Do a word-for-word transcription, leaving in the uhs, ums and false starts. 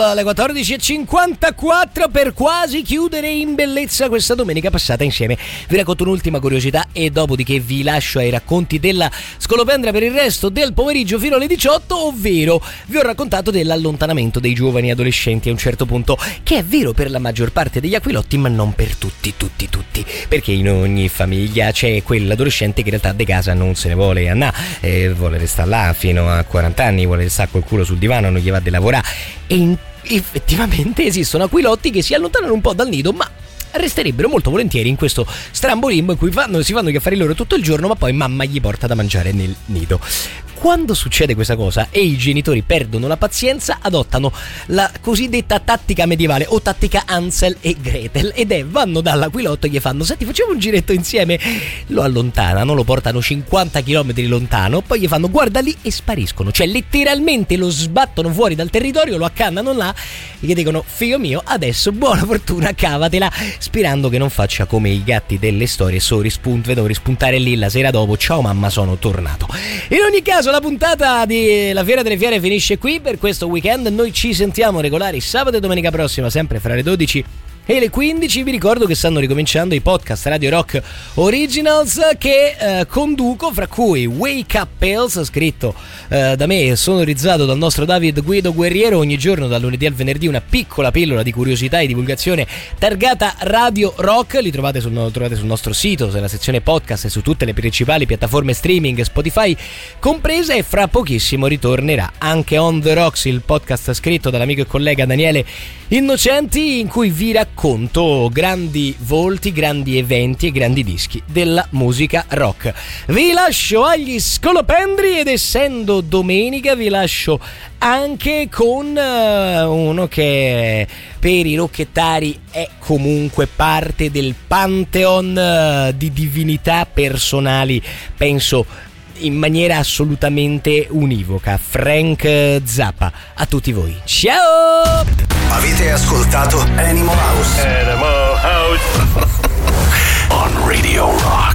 alle quattordici e cinquantaquattro per quasi chiudere in bellezza questa domenica passata insieme. Vi racconto un'ultima curiosità e dopodiché vi lascio ai racconti della Scolopendra per il resto del pomeriggio fino alle diciotto, ovvero vi ho raccontato dell'allontanamento dei giovani adolescenti a un certo punto, che è vero per la maggior parte degli aquilotti ma non per tutti, tutti, tutti, perché in ogni famiglia c'è quell'adolescente che in realtà de casa non se ne vuole andare, eh, vuole restare là fino a quaranta anni, vuole restare col culo sul divano, non gli va di lavorare, e in, effettivamente esistono aquilotti che si allontanano un po' dal nido ma resterebbero molto volentieri in questo strambo limbo in cui fanno, si fanno gli affari loro tutto il giorno, ma poi mamma gli porta da mangiare nel nido. Quando succede questa cosa e i genitori perdono la pazienza, adottano la cosiddetta tattica medievale o tattica Hansel e Gretel, ed è vanno dall'aquilotto e gli fanno: senti, facciamo un giretto insieme. Lo allontanano, lo portano cinquanta chilometri lontano, poi gli fanno guarda lì e spariscono, cioè letteralmente lo sbattono fuori dal territorio, lo accannano là e gli dicono: figlio mio, adesso buona fortuna, cavatela, sperando che non faccia come i gatti delle storie, so rispunt, vedo rispuntare lì la sera dopo, ciao mamma, sono tornato. In ogni caso la puntata di La Fiera delle Fiere finisce qui per questo weekend. Noi ci sentiamo regolari sabato e domenica prossima, sempre fra le dodici e le quindici. Vi ricordo che stanno ricominciando i podcast Radio Rock Originals che eh, conduco, fra cui Wake Up Pills, scritto eh, da me e sonorizzato dal nostro David Guido Guerriero. Ogni giorno dal lunedì al venerdì una piccola pillola di curiosità e divulgazione targata Radio Rock. Li trovate sul, trovate sul nostro sito, nella sezione podcast e su tutte le principali piattaforme streaming, Spotify comprese, e fra pochissimo ritornerà anche On The Rocks, il podcast scritto dall'amico e collega Daniele Innocenti, in cui vi racconto grandi volti, grandi eventi e grandi dischi della musica rock. Vi lascio agli Scolopendri ed essendo domenica vi lascio anche con uh, uno che per i rocchettari è comunque parte del pantheon uh, di divinità personali, penso in maniera assolutamente univoca, Frank Zappa. A tutti voi, ciao! Avete ascoltato Animal House? Animal House on Radio Rock.